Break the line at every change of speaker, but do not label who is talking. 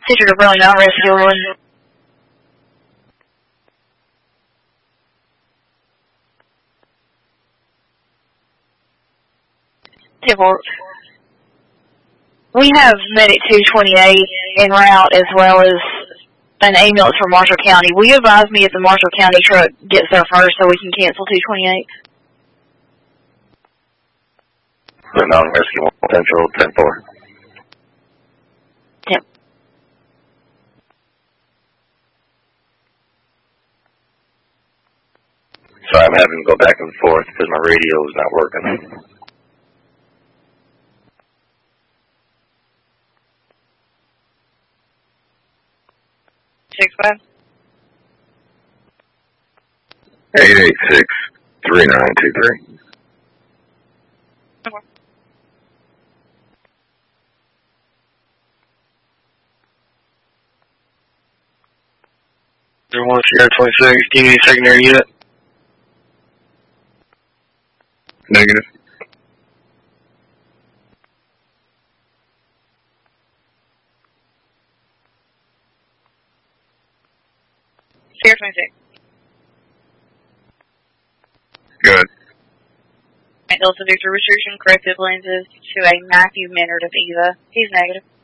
Teacher to Burley Mountain Rescue 1. We have Medic 228 en route as well as an ambulance from Marshall County. Will you advise me if the Marshall County truck gets there first so we can cancel 228?
The Mountain Rescue 1, Central 10-4.
Yep.
So I'm having to go back and forth because my radio is not working.
65.
886-3923.
Okay.
There one Sierra 26. Do you need a secondary unit? Negative.
Sierra 26.
Good.
Delta Victor restriction corrective lenses to a Matthew Minard of Eva. He's negative.